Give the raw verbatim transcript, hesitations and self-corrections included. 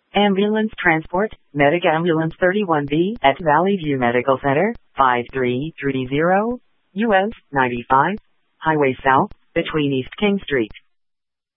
Ambulance transport, Medic Ambulance thirty-one B at Valley View Medical Center, five three three zero U S ninety-five, Highway South, between East King Streets.